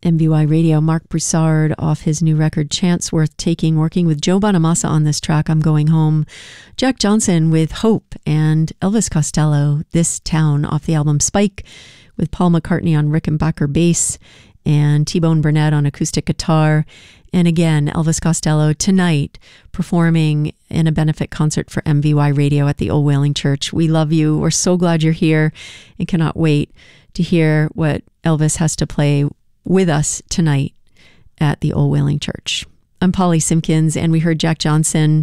MVY Radio. Mark Broussard off his new record, Chance Worth Taking, working with Joe Bonamassa on this track, I'm Going Home. Jack Johnson with Hope, and Elvis Costello, This Town, off the album Spike, with Paul McCartney on Rickenbacker bass and T-Bone Burnett on acoustic guitar. And again, Elvis Costello tonight performing in a benefit concert for MVY Radio at the Old Whaling Church. We love you. We're so glad you're here and cannot wait to hear what Elvis has to play with us tonight at the Old Whaling Church. I'm Polly Simpkins, and we heard Jack Johnson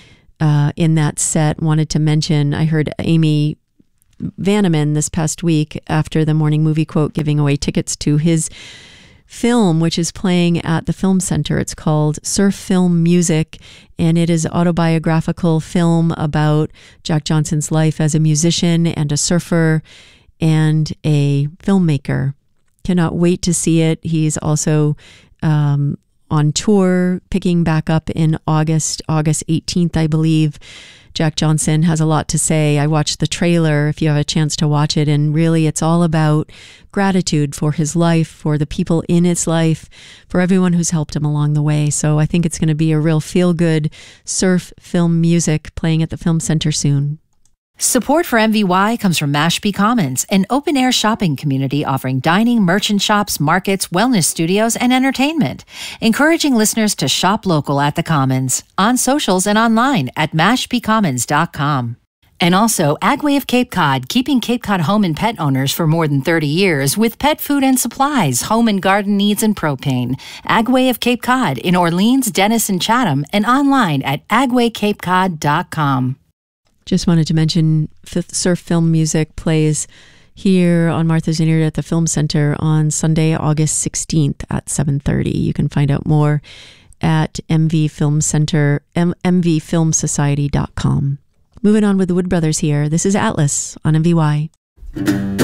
in that set. Wanted to mention, I heard Amy Vanneman this past week after the Morning Movie Quote giving away tickets to his film, which is playing at the Film Center. It's called Surf Film Music, and it is an autobiographical film about Jack Johnson's life as a musician and a surfer and a filmmaker. Cannot wait to see it. He's also on tour, picking back up in August 18th, I believe. Jack Johnson has a lot to say. I watched the trailer, if you have a chance to watch it, and really it's all about gratitude for his life, for the people in his life, for everyone who's helped him along the way. So I think it's going to be a real feel-good surf film music playing at the Film Center soon. Support for MVY comes from Mashpee Commons, an open-air shopping community offering dining, merchant shops, markets, wellness studios, and entertainment. Encouraging listeners to shop local at the Commons, on socials and online at mashpeecommons.com. And also, Agway of Cape Cod, keeping Cape Cod home and pet owners for more than 30 years with pet food and supplies, home and garden needs, and propane. Agway of Cape Cod in Orleans, Dennis, and Chatham, and online at agwaycapecod.com. Just wanted to mention Surf Film Music plays here on Martha's Vineyard at the Film Center on Sunday, August 16th at 7:30. You can find out more at mvfilmsociety.com. Moving on with the Wood Brothers here. This is Atlas on MVY.